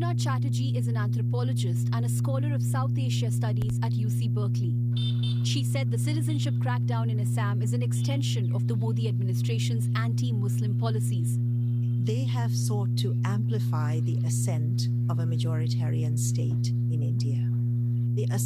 Meghna Chatterjee is an anthropologist and a scholar of South Asia studies at UC Berkeley. She said the citizenship crackdown in Assam is an extension of the Modi administration's anti-Muslim policies. They have sought to amplify the ascent of a majoritarian state in India. The